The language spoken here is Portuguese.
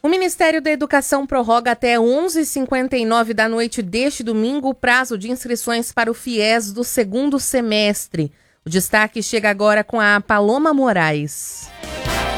O Ministério da Educação prorroga até 11h59 da noite deste domingo o prazo de inscrições para o FIES do segundo semestre. O destaque chega agora com a Paloma Moraes.